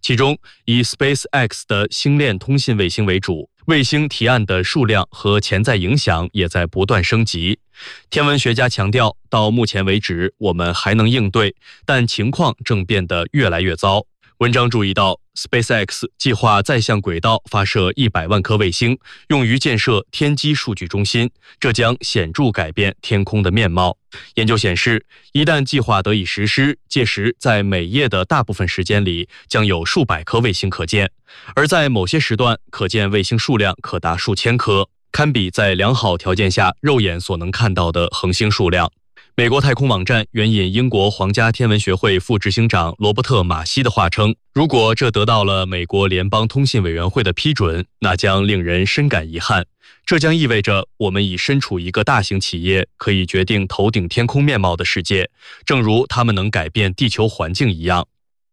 其中以 SpaceX 的星链通信卫星为主，卫星提案的数量和潜在影响也在不断升级。天文学家强调，到目前为止我们还能应对，但情况正变得越来越糟。文章注意到 SpaceX 计划再向轨道发射100万颗卫星，用于建设天基数据中心，这将显著改变天空的面貌。研究显示，一旦计划得以实施，届时在每夜的大部分时间里将有数百颗卫星可见，而在某些时段可见卫星数量可达数千颗，堪比在良好条件下肉眼所能看到的恒星数量。美国太空网站援引英国皇家天文学会副执行长罗伯特·马西的话称，如果这得到了美国联邦通信委员会的批准，那将令人深感遗憾。这将意味着我们已身处一个大型企业可以决定头顶天空面貌的世界，正如它们能改变地球环境一样。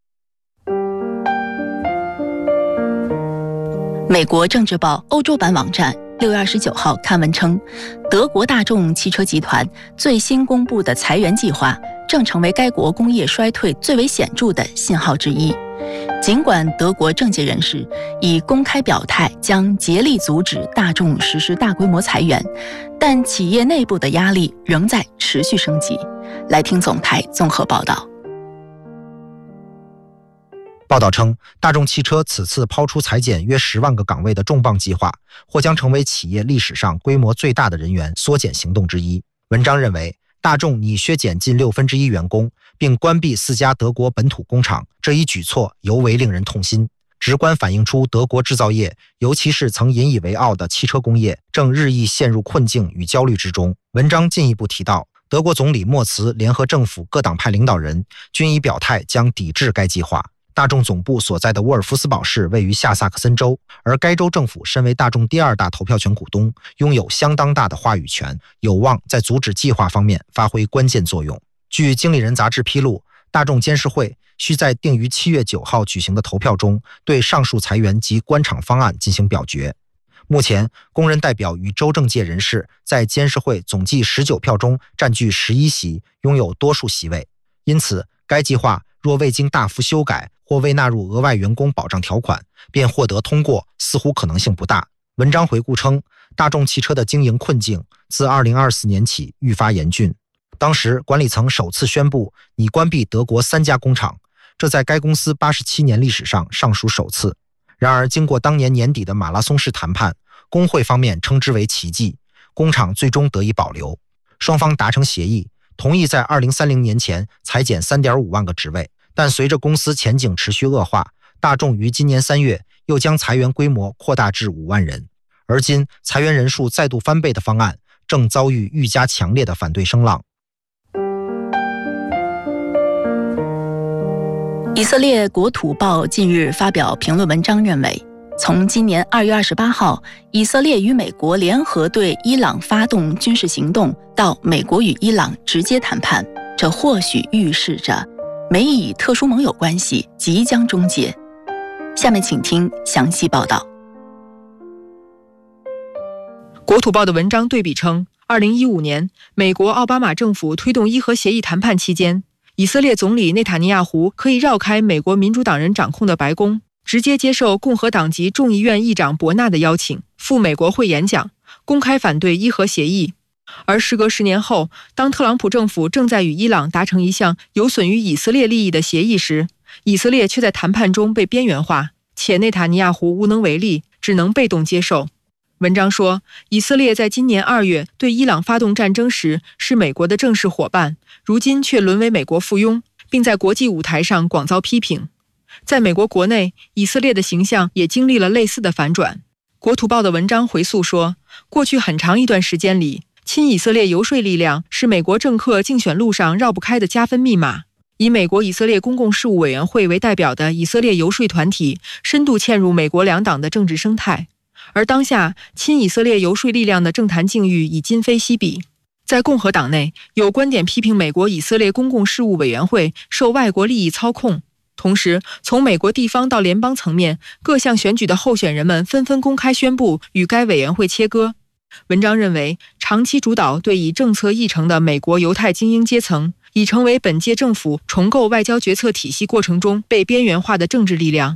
美国政治报欧洲版网站6月29号刊文称，德国大众汽车集团最新公布的裁员计划正成为该国工业衰退最为显著的信号之一。尽管德国政界人士已公开表态将竭力阻止大众实施大规模裁员，但企业内部的压力仍在持续升级。来听总台综合报道。 报道称，大众汽车此次抛出裁减约10万个岗位的重磅计划，或将成为企业历史上规模最大的人员缩减行动之一。文章认为，大众拟削减近1/6员工，并关闭4家德国本土工厂，这一举措尤为令人痛心，直观反映出德国制造业，尤其是曾引以为傲的汽车工业，正日益陷入困境与焦虑之中。文章进一步提到，德国总理默茨联合政府各党派领导人均已表态将抵制该计划。大众总部所在的沃尔夫斯堡市位于下萨克森州，而该州政府身为大众第2大投票权股东，拥有相当大的话语权，有望在阻止计划方面发挥关键作用。据《经理人》杂志披露，大众监事会需在定于7月9号举行的投票中对上述裁员及关厂方案进行表决。目前，工人代表与州政界人士在监事会总计19票中占据11席，拥有多数席位。因此，该计划若未经大幅修改或未纳入额外员工保障条款，便获得通过似乎可能性不大。文章回顾称，大众汽车的经营困境自2024年起愈发严峻。当时管理层首次宣布拟关闭德国3家工厂，这在该公司87年历史上尚属首次。然而，经过当年年底的马拉松式谈判，工会方面称之为奇迹，工厂最终得以保留。双方达成协议，同意在2030年前裁减 3.5 万个职位。但随着公司前景持续恶化，大众于今年3月又将裁员规模扩大至5万人。而今裁员人数再度翻倍的方案正遭遇愈加强烈的反对声浪。 以色列国土报近日发表评论文章认为，从今年2月28号以色列与美国联合对伊朗发动军事行动到美国与伊朗直接谈判，这或许预示着美以特殊盟友关系即将终结。下面请听详细报道。 国土报的文章对比称，2015年美国奥巴马政府推动伊核协议谈判期间，以色列总理内塔尼亚胡可以绕开美国民主党人掌控的白宫，直接接受共和党籍众议院议长伯纳的邀请，赴美国会演讲，公开反对伊核协议。而时隔10年后，当特朗普政府正在与伊朗达成一项有损于以色列利益的协议时，以色列却在谈判中被边缘化，且内塔尼亚胡无能为力，只能被动接受。文章说，以色列在今年2月对伊朗发动战争时是美国的正式伙伴，如今却沦为美国附庸，并在国际舞台上广遭批评。在美国国内，以色列的形象也经历了类似的反转。国土报的文章回溯说，过去很长一段时间里，亲以色列游说力量是美国政客竞选路上绕不开的加分密码。以美国以色列公共事务委员会为代表的以色列游说团体深度嵌入美国两党的政治生态，而当下亲以色列游说力量的政坛境遇已今非昔比。在共和党内，有观点批评美国以色列公共事务委员会受外国利益操控，同时从美国地方到联邦层面，各项选举的候选人们纷纷公开宣布与该委员会切割。文章认为，长期主导对以政策议程的美国犹太精英阶层已成为本届政府重构外交决策体系过程中被边缘化的政治力量。